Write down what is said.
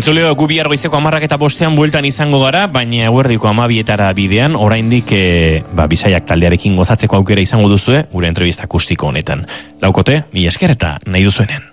Entzuleo, gu bihar goizeko 10:05 bueltan izango gara, baina eguerdiko 12:00 bidean, oraindik Bisaiak taldearekin gozatzeko aukera izango duzue, gure entrevista akustiko honetan. Laukote, mila esker eta nahi duzuenean.